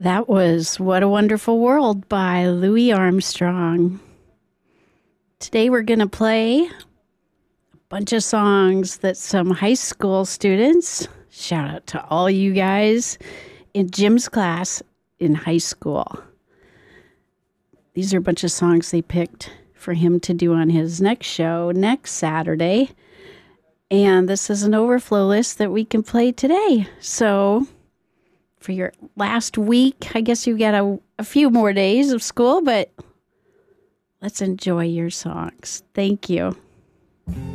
That was What a Wonderful World by Louis Armstrong. Today we're going to play a bunch of songs that some high school students, shout out to all you guys, in Jim's class in high school. These are a bunch of songs they picked for him to do on his next show next Saturday. And this is an overflow list that we can play today. So for your last week, I guess you got a few more days of school, but let's enjoy your songs. Thank you.